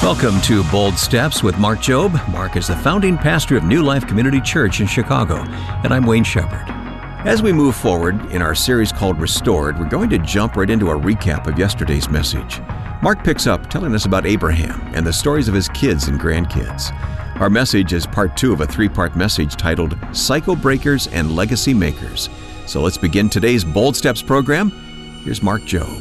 Welcome to Bold Steps with Mark Jobe. Mark is the founding pastor of New Life Community Church in Chicago, and I'm Wayne Shepherd. As we move forward in our series called Restored, we're going to jump right into a recap of yesterday's message. Mark picks up telling us about Abraham and the stories of his kids and grandkids. Our message is part 2 of a 3-part message titled Cycle Breakers and Legacy Makers. So let's begin today's Bold Steps program. Here's Mark Jobe.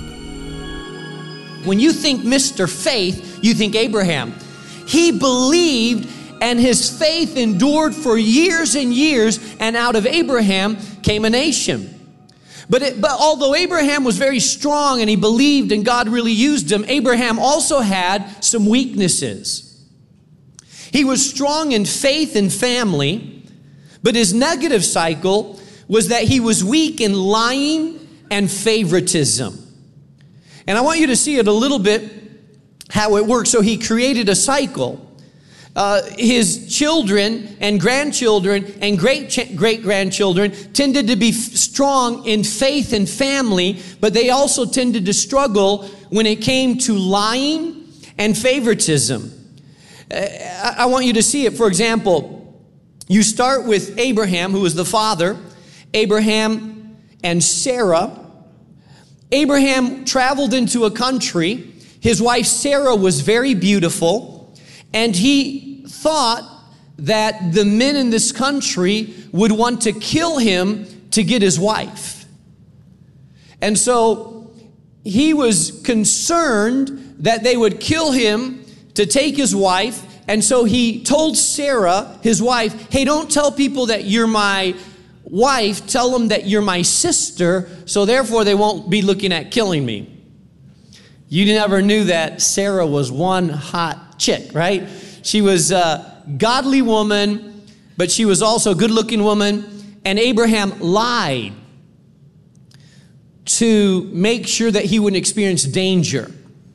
When you think Mr. Faith, you think Abraham. He believed, and his faith endured for years and years, and out of Abraham came a nation. But although Abraham was very strong and he believed and God really used him, Abraham also had some weaknesses. He was strong in faith and family, but his negative cycle was that he was weak in lying and favoritism. And I want you to see it a little bit, how it works. So he created a cycle. His children and grandchildren and great-grandchildren tended to be strong in faith and family, but they also tended to struggle when it came to lying and favoritism. I want you to see it. For example, you start with Abraham, who was the father, Abraham and Sarah. Abraham traveled into a country. His wife Sarah was very beautiful, and he thought that the men in this country would want to kill him to get his wife. And so he was concerned that they would kill him to take his wife, and so he told Sarah, his wife, hey, don't tell people that you're my wife, tell them that you're my sister, so therefore they won't be looking at killing me. You never knew that Sarah was one hot chick, right? She was a godly woman, but she was also a good-looking woman, and Abraham lied to make sure that he wouldn't experience danger.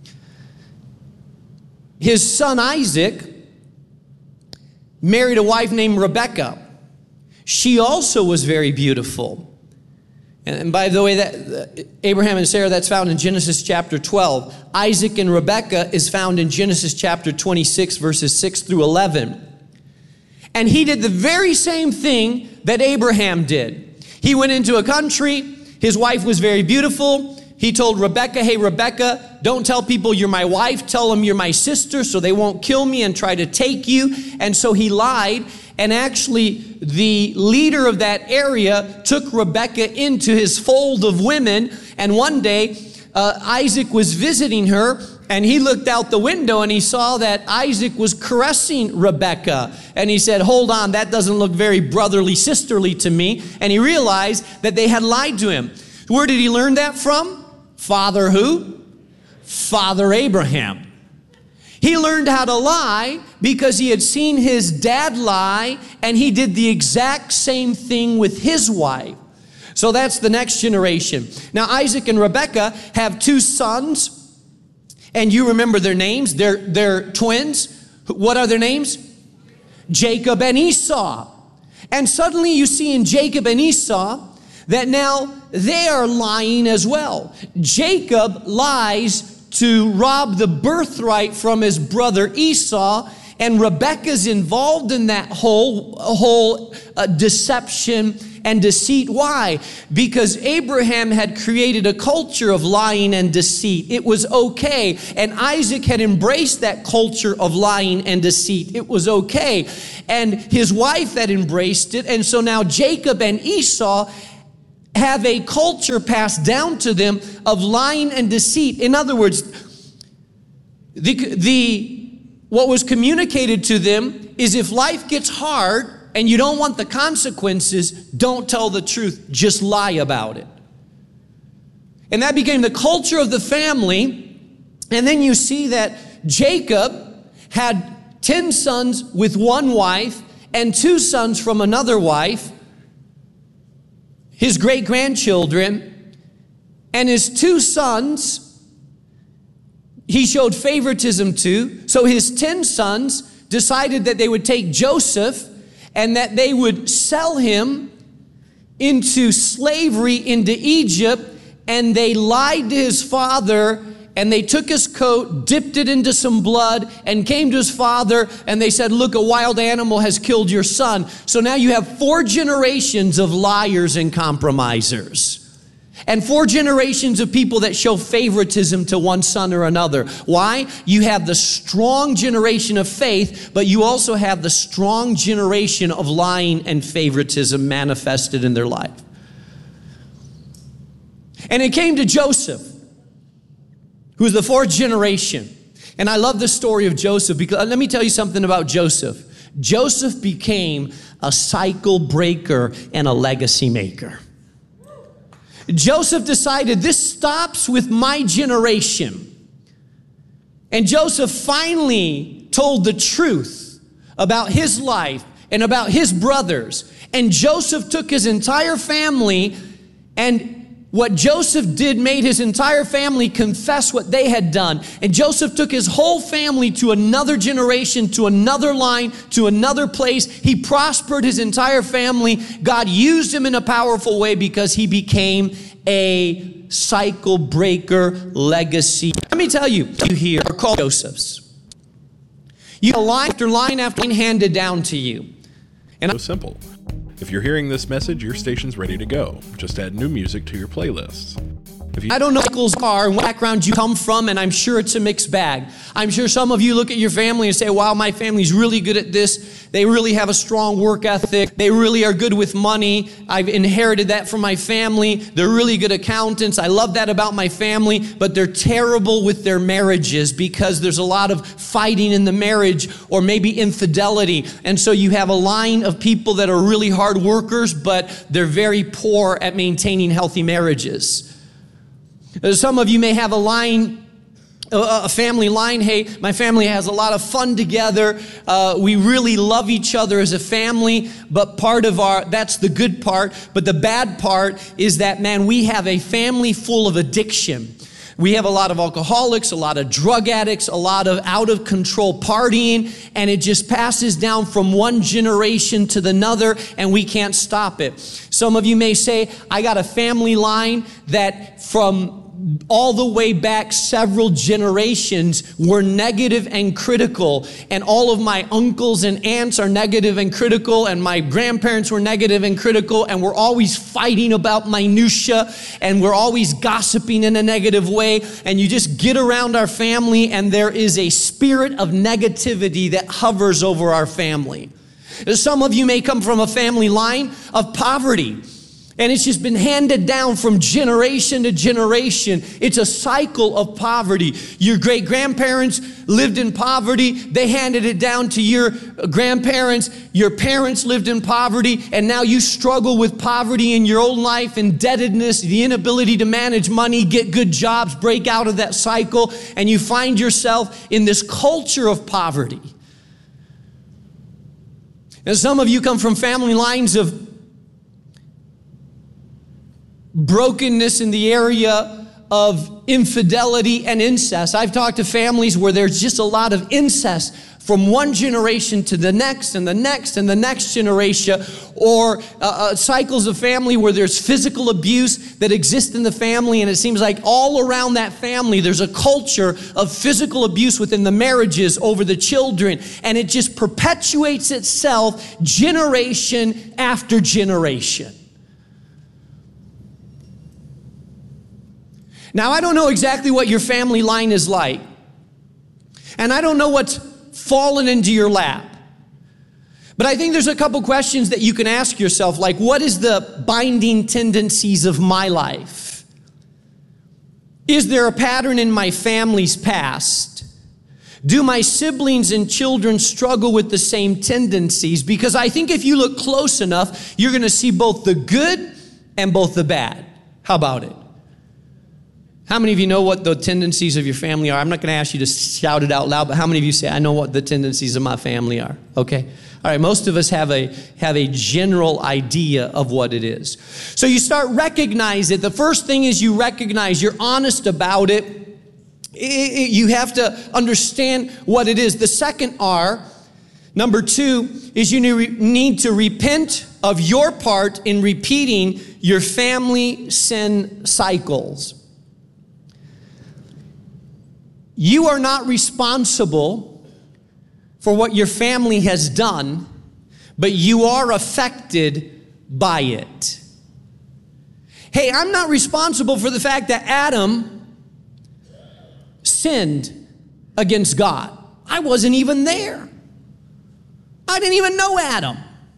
His son Isaac married a wife named Rebekah. She also was very beautiful. And by the way, that Abraham and Sarah, that's found in Genesis chapter 12. Isaac and Rebekah is found in Genesis chapter 26, verses 6 through 11. And he did the very same thing that Abraham did. He went into a country. His wife was very beautiful. He told Rebekah, hey, Rebekah, don't tell people you're my wife. Tell them you're my sister so they won't kill me and try to take you. And so he lied. And actually, the leader of that area took Rebekah into his fold of women. And one day, Isaac was visiting her, and he looked out the window and he saw that Isaac was caressing Rebekah. And he said, hold on, that doesn't look very brotherly, sisterly to me. And he realized that they had lied to him. Where did he learn that from? Father who? Father Abraham. He learned how to lie because he had seen his dad lie, and he did the exact same thing with his wife. So that's the next generation. Now, Isaac and Rebekah have 2 sons, and you remember their names. They're twins. What are their names? Jacob and Esau. And suddenly you see in Jacob and Esau that now they are lying as well. Jacob lies to rob the birthright from his brother Esau, and Rebekah's involved in that whole deception and deceit. Why? Because Abraham had created a culture of lying and deceit. It was okay, and Isaac had embraced that culture of lying and deceit. It was okay, and his wife had embraced it, and so now Jacob and Esau have a culture passed down to them of lying and deceit. In other words, what was communicated to them is if life gets hard and you don't want the consequences, don't tell the truth, just lie about it. And that became the culture of the family. And then you see that Jacob had 10 sons with one wife and 2 sons from another wife. His great-grandchildren, and his 2 sons, he showed favoritism to. So his 10 sons decided that they would take Joseph and that they would sell him into slavery into Egypt, and they lied to his father and they took his coat, dipped it into some blood, and came to his father, and they said, look, a wild animal has killed your son. So now you have 4 generations of liars and compromisers. And 4 generations of people that show favoritism to one son or another. Why? You have the strong generation of faith, but you also have the strong generation of lying and favoritism manifested in their life. And it came to Joseph, who's the 4th generation. And I love the story of Joseph because let me tell you something about Joseph. Joseph became a cycle breaker and a legacy maker. Joseph decided, this stops with my generation. And Joseph finally told the truth about his life and about his brothers. And Joseph took his entire family, and what Joseph did made his entire family confess what they had done. And Joseph took his whole family to another generation, to another line, to another place. He prospered his entire family. God used him in a powerful way because he became a cycle breaker legacy. Let me tell you, you here are called Josephs. You have line after line after line handed down to you. And so simple. If you're hearing this message, your station's ready to go. Just add new music to your playlists. I don't know what cycles are and what background you come from, and I'm sure it's a mixed bag. I'm sure some of you look at your family and say, wow, my family's really good at this. They really have a strong work ethic. They really are good with money. I've inherited that from my family. They're really good accountants. I love that about my family, but they're terrible with their marriages because there's a lot of fighting in the marriage or maybe infidelity. And so you have a line of people that are really hard workers, but they're very poor at maintaining healthy marriages. Some of you may have a family line. Hey, my family has a lot of fun together. We really love each other as a family, but that's the good part. But the bad part is that, man, we have a family full of addiction. We have a lot of alcoholics, a lot of drug addicts, a lot of out of control partying, and it just passes down from one generation to another, and we can't stop it. Some of you may say, I got a family line that from all the way back several generations were negative and critical, and all of my uncles and aunts are negative and critical, and my grandparents were negative and critical, and we're always fighting about minutia, and we're always gossiping in a negative way, and you just get around our family and there is a spirit of negativity that hovers over our family. Some of you may come from a family line of poverty, and it's just been handed down from generation to generation. It's a cycle of poverty. Your great-grandparents lived in poverty. They handed it down to your grandparents. Your parents lived in poverty, and now you struggle with poverty in your own life, indebtedness, the inability to manage money, get good jobs, break out of that cycle, and you find yourself in this culture of poverty. And some of you come from family lines of brokenness in the area of infidelity and incest. I've talked to families where there's just a lot of incest from one generation to the next and the next and the next generation, or cycles of family where there's physical abuse that exists in the family, and it seems like all around that family there's a culture of physical abuse within the marriages over the children, and it just perpetuates itself generation after generation. Now, I don't know exactly what your family line is like, and I don't know what's fallen into your lap, but I think there's a couple questions that you can ask yourself, like, what is the binding tendencies of my life? Is there a pattern in my family's past? Do my siblings and children struggle with the same tendencies? Because I think if you look close enough, you're going to see both the good and both the bad. How about it? How many of you know what the tendencies of your family are? I'm not going to ask you to shout it out loud, but how many of you say, I know what the tendencies of my family are? Okay. All right, most of us have a general idea of what it is. So you start recognize it. The first thing is you recognize, you're honest about it. You have to understand what it is. The second R, number 2, is you need to repent of your part in repeating your family sin cycles. You are not responsible for what your family has done, but you are affected by it. Hey, I'm not responsible for the fact that Adam sinned against God. I wasn't even there. I didn't even know Adam.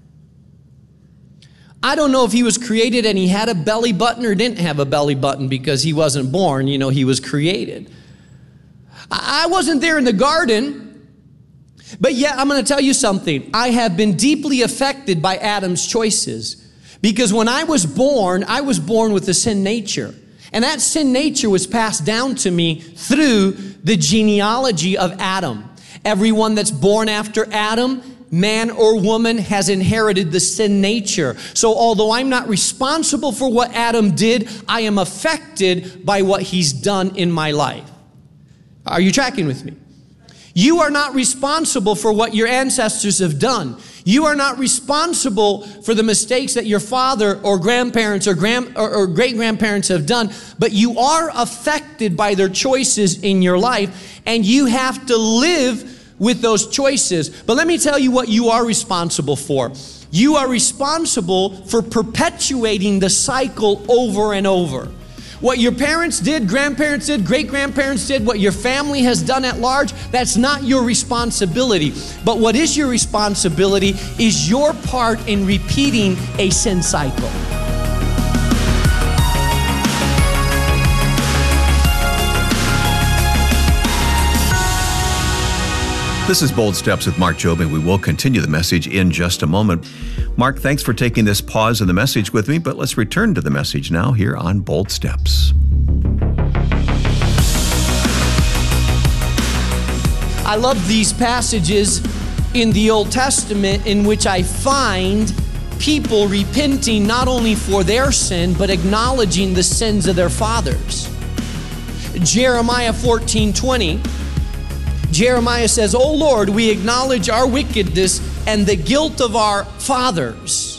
I don't know if he was created and he had a belly button or didn't have a belly button because he wasn't born. You know, he was created. I wasn't there in the garden, but yet I'm going to tell you something. I have been deeply affected by Adam's choices. Because when I was born with a sin nature. And that sin nature was passed down to me through the genealogy of Adam. Everyone that's born after Adam, man or woman, has inherited the sin nature. So although I'm not responsible for what Adam did, I am affected by what he's done in my life. Are you tracking with me? You are not responsible for what your ancestors have done. You are not responsible for the mistakes that your father or grandparents or great-grandparents have done, but you are affected by their choices in your life, and you have to live with those choices. But let me tell you what you are responsible for. You are responsible for perpetuating the cycle over and over. What your parents did, grandparents did, great-grandparents did, what your family has done at large, that's not your responsibility. But what is your responsibility is your part in repeating a sin cycle. This is Bold Steps with Mark Jobe, and we will continue the message in just a moment. Mark, thanks for taking this pause in the message with me, but let's return to the message now here on Bold Steps. I love these passages in the Old Testament in which I find people repenting not only for their sin, but acknowledging the sins of their fathers. Jeremiah 14:20. Jeremiah says, "O Lord, we acknowledge our wickedness and the guilt of our fathers.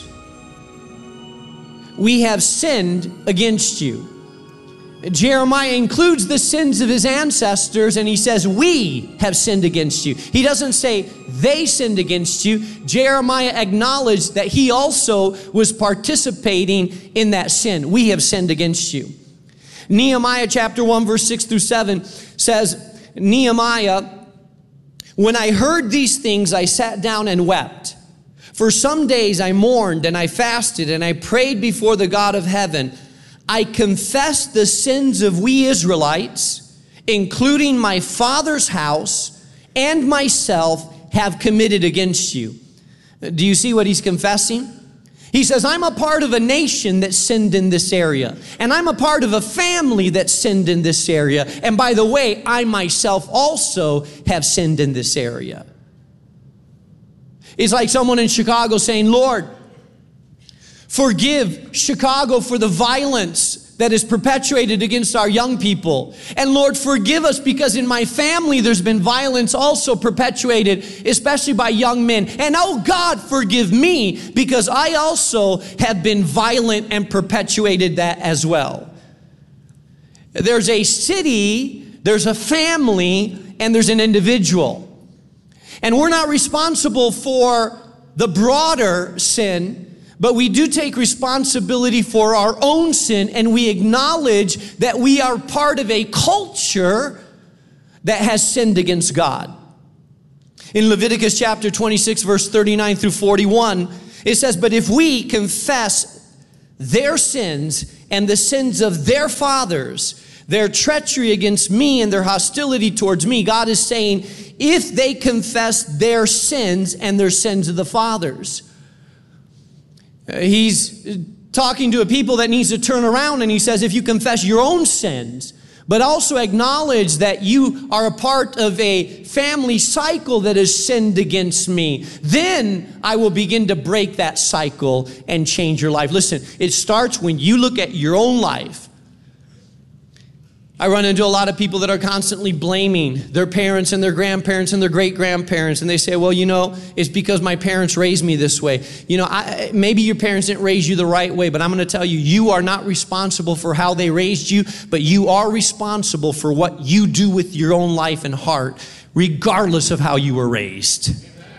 We have sinned against you." Jeremiah includes the sins of his ancestors, and he says, "We have sinned against you." He doesn't say they sinned against you. Jeremiah acknowledged that he also was participating in that sin. We have sinned against you. Nehemiah chapter 1, verse 6 through 7 says, Nehemiah, "When I heard these things, I sat down and wept. For some days I mourned and I fasted and I prayed before the God of heaven. I confessed the sins of we Israelites, including my father's house and myself, have committed against you." Do you see what he's confessing? He says, I'm a part of a nation that sinned in this area. And I'm a part of a family that sinned in this area. And by the way, I myself also have sinned in this area. It's like someone in Chicago saying, "Lord, forgive Chicago for the violence that is perpetuated against our young people. And Lord, forgive us because in my family there's been violence also perpetuated, especially by young men. And oh God, forgive me because I also have been violent and perpetuated that as well." There's a city, there's a family, and there's an individual. And we're not responsible for the broader sin, but we do take responsibility for our own sin, and we acknowledge that we are part of a culture that has sinned against God. In Leviticus chapter 26, verse 39 through 41, it says, "But if we confess their sins and the sins of their fathers, their treachery against me and their hostility towards me," God is saying, if they confess their sins and their sins of the fathers. He's talking to a people that needs to turn around, and he says, if you confess your own sins, but also acknowledge that you are a part of a family cycle that has sinned against me, then I will begin to break that cycle and change your life. Listen, it starts when you look at your own life I run into a lot of people that are constantly blaming their parents and their grandparents and their great-grandparents. And they say, well, it's because my parents raised me this way. Maybe your parents didn't raise you the right way, but I'm going to tell you, you are not responsible for how they raised you, but you are responsible for what you do with your own life and heart, regardless of how you were raised.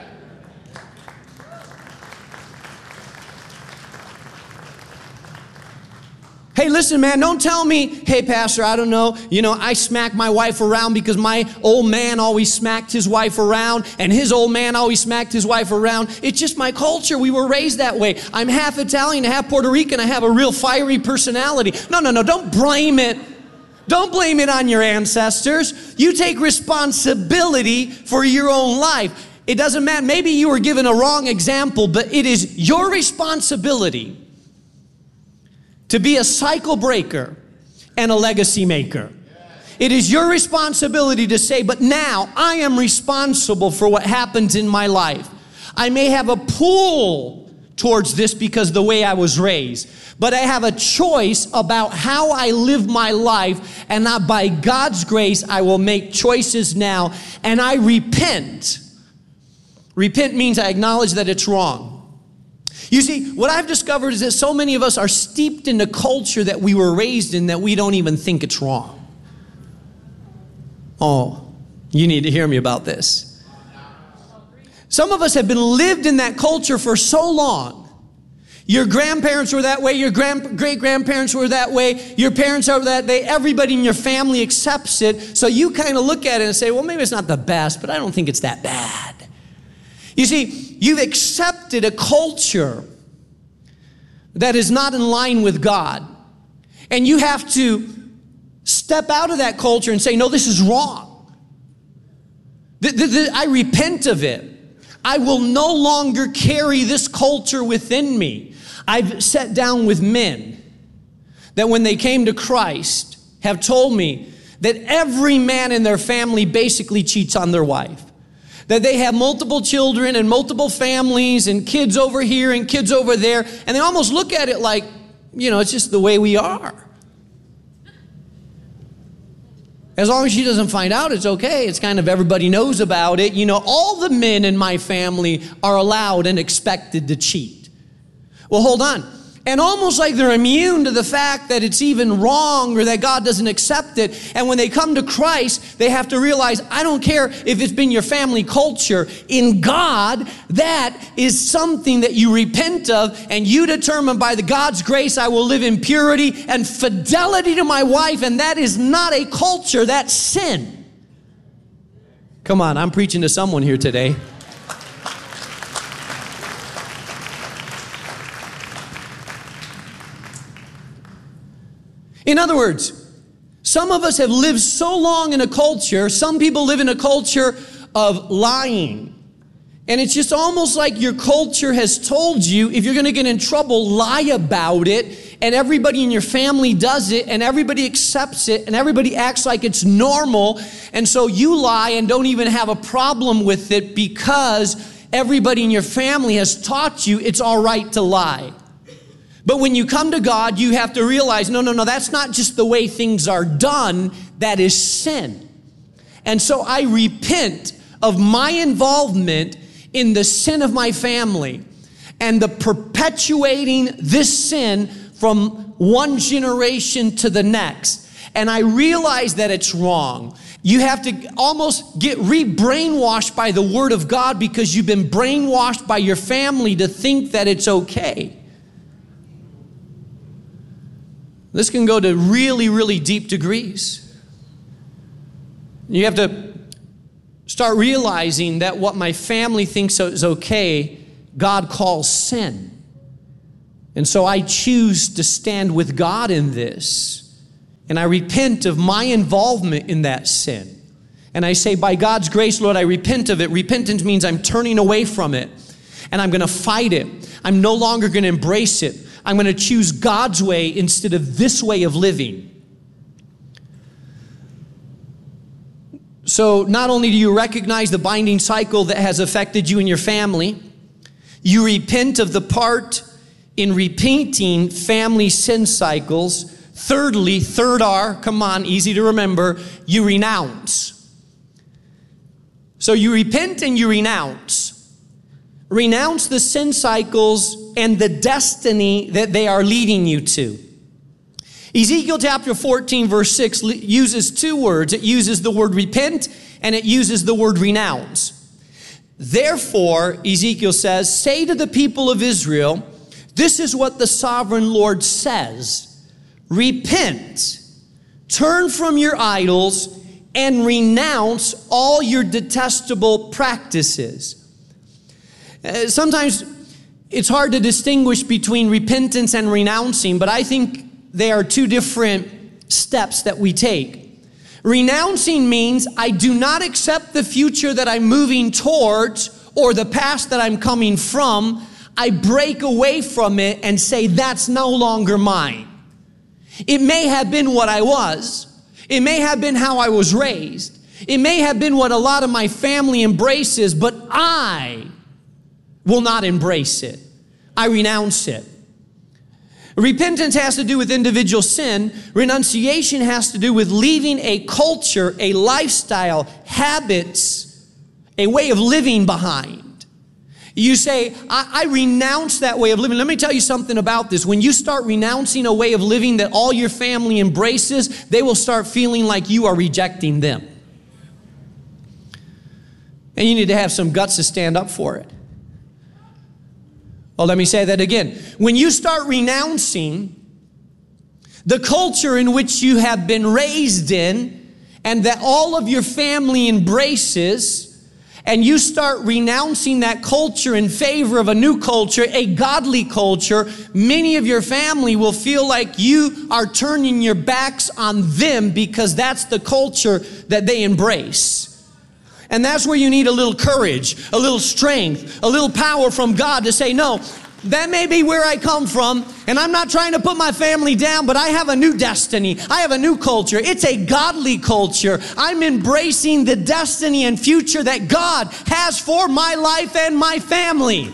Hey, listen, man, don't tell me, hey, Pastor, I don't know, I smack my wife around because my old man always smacked his wife around and his old man always smacked his wife around. It's just my culture. We were raised that way. I'm half Italian, half Puerto Rican. I have a real fiery personality. No, don't blame it. Don't blame it on your ancestors. You take responsibility for your own life. It doesn't matter. Maybe you were given a wrong example, but it is your responsibility to be a cycle breaker and a legacy maker. It is your responsibility to say, but now I am responsible for what happens in my life. I may have a pull towards this because of the way I was raised, but I have a choice about how I live my life, and not by God's grace, I will make choices now, and I repent. Repent means I acknowledge that it's wrong. You see, what I've discovered is that so many of us are steeped in the culture that we were raised in that we don't even think it's wrong. Oh, you need to hear me about this. Some of us have been lived in that culture for so long. Your grandparents were that way, your great-grandparents were that way, your parents are that way, everybody in your family accepts it, so you kind of look at it and say, well, maybe it's not the best, but I don't think it's that bad. You see, you've accepted a culture that is not in line with God. And you have to step out of that culture and say, no, this is wrong. I repent of it. I will no longer carry this culture within me. I've sat down with men that when they came to Christ have told me that every man in their family basically cheats on their wife. That they have multiple children and multiple families and kids over here and kids over there. And they almost look at it like, it's just the way we are. As long as she doesn't find out, it's okay. It's kind of everybody knows about it. All the men in my family are allowed and expected to cheat. Well, hold on. And almost like they're immune to the fact that it's even wrong or that God doesn't accept it. And when they come to Christ, they have to realize, I don't care if it's been your family culture. In God, that is something that you repent of and you determine by the God's grace, I will live in purity and fidelity to my wife. And that is not a culture, that's sin. Come on, I'm preaching to someone here today. In other words, some of us have lived so long in a culture, some people live in a culture of lying. And it's just almost like your culture has told you, if you're going to get in trouble, lie about it. And everybody in your family does it, and everybody accepts it, and everybody acts like it's normal. And so you lie and don't even have a problem with it because everybody in your family has taught you it's all right to lie. But when you come to God, you have to realize, no, that's not just the way things are done, that is sin. And so I repent of my involvement in the sin of my family and the perpetuating this sin from one generation to the next. And I realize that it's wrong. You have to almost get re-brainwashed by the Word of God because you've been brainwashed by your family to think that it's okay. This can go to really, really deep degrees. You have to start realizing that what my family thinks is okay, God calls sin. And so I choose to stand with God in this. And I repent of my involvement in that sin. And I say, by God's grace, Lord, I repent of it. Repentance means I'm turning away from it. And I'm going to fight it. I'm no longer going to embrace it. I'm going to choose God's way instead of this way of living. So not only do you recognize the binding cycle that has affected you and your family, you repent of the part in repeating family sin cycles Thirdly, third R, come on, easy to remember, you renounce. So you repent and you renounce. Renounce the sin cycles and the destiny that they are leading you to. Ezekiel chapter 14 verse 6 uses two words. It uses the word repent and it uses the word renounce. Therefore, Ezekiel says, say to the people of Israel, this is what the sovereign Lord says. Repent, turn from your idols, and renounce all your detestable practices. Sometimes it's hard to distinguish between repentance and renouncing, but I think they are two different steps that we take. Renouncing means I do not accept the future that I'm moving towards or the past that I'm coming from. I break away from it and say that's no longer mine. It may have been what I was. It may have been how I was raised. It may have been what a lot of my family embraces, but I will not embrace it. I renounce it. Repentance has to do with individual sin. Renunciation has to do with leaving a culture, a lifestyle, habits, a way of living behind. You say, I renounce that way of living. Let me tell you something about this. When you start renouncing a way of living that all your family embraces, they will start feeling like you are rejecting them. And you need to have some guts to stand up for it. Well, let me say that again. When you start renouncing the culture in which you have been raised in and that all of your family embraces, and you start renouncing that culture in favor of a new culture, a godly culture, many of your family will feel like you are turning your backs on them because that's the culture that they embrace. And that's where you need a little courage, a little strength, a little power from God to say, no, that may be where I come from, and I'm not trying to put my family down, but I have a new destiny. I have a new culture. It's a godly culture. I'm embracing the destiny and future that God has for my life and my family.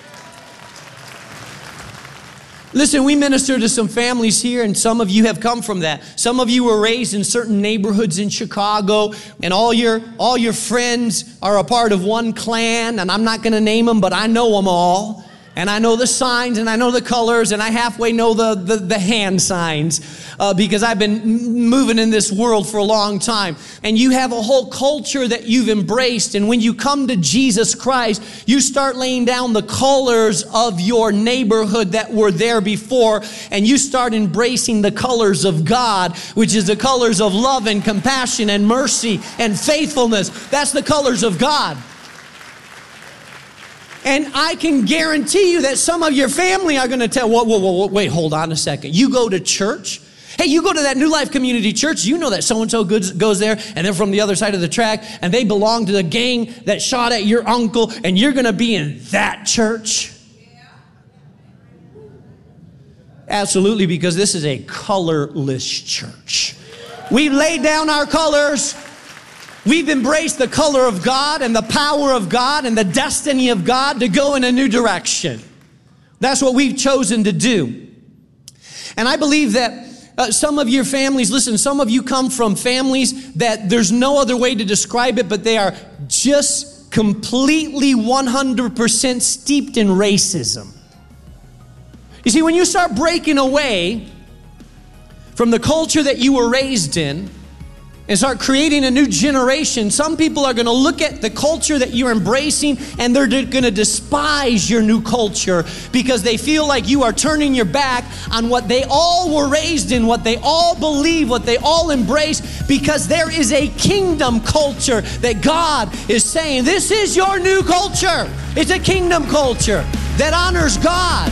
Listen, we minister to some families here, and some of you have come from that. Some of you were raised in certain neighborhoods in Chicago, and all your friends are a part of one clan, and I'm not going to name them, but I know them all. And I know the signs, and I know the colors, and I halfway know the hand signs because I've been moving in this world for a long time. And you have a whole culture that you've embraced. And when you come to Jesus Christ, you start laying down the colors of your neighborhood that were there before, and you start embracing the colors of God, which is the colors of love and compassion and mercy and faithfulness. That's the colors of God. And I can guarantee you that some of your family are going to tell, whoa, wait, hold on a second. You go to church? Hey, you go to that New Life Community Church, you know that so-and-so goes there, and they're from the other side of the track, and they belong to the gang that shot at your uncle, and you're going to be in that church? Absolutely, because this is a colorless church. We laid down our colors. We've embraced the color of God and the power of God and the destiny of God to go in a new direction. That's what we've chosen to do. And I believe that some of your families, listen, some of you come from families that there's no other way to describe it, but they are just completely 100% steeped in racism. You see, when you start breaking away from the culture that you were raised in, and start creating a new generation, some people are going to look at the culture that you're embracing and they're going to despise your new culture because they feel like you are turning your back on what they all were raised in, what they all believe, what they all embrace, because there is a kingdom culture that God is saying, this is your new culture. It's a kingdom culture that honors God.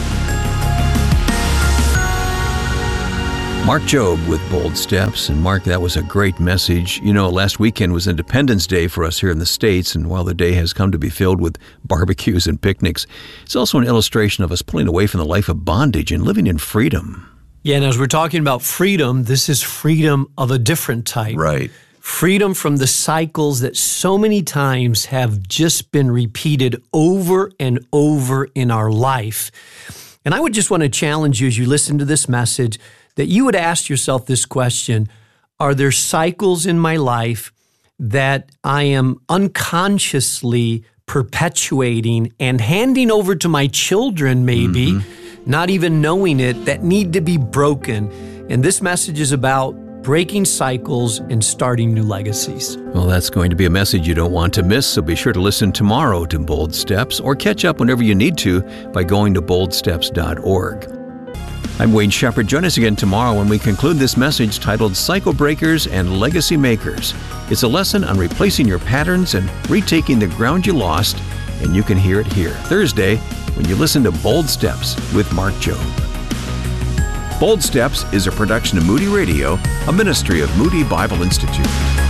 Mark Jobe with Bold Steps. And Mark, that was a great message. You know, last weekend was Independence Day for us here in the States, and while the day has come to be filled with barbecues and picnics, it's also an illustration of us pulling away from the life of bondage and living in freedom. Yeah, and as we're talking about freedom, this is freedom of a different type. Right. Freedom from the cycles that so many times have just been repeated over and over in our life. And I would just want to challenge you as you listen to this message that you would ask yourself this question: are there cycles in my life that I am unconsciously perpetuating and handing over to my children, maybe, not even knowing it, that need to be broken? And this message is about breaking cycles and starting new legacies. Well, that's going to be a message you don't want to miss, so be sure to listen tomorrow to Bold Steps, or catch up whenever you need to by going to boldsteps.org. I'm Wayne Shepherd. Join us again tomorrow when we conclude this message titled Cycle Breakers and Legacy Makers. It's a lesson on replacing your patterns and retaking the ground you lost, and you can hear it here Thursday when you listen to Bold Steps with Mark Jobe. Bold Steps is a production of Moody Radio, a ministry of Moody Bible Institute.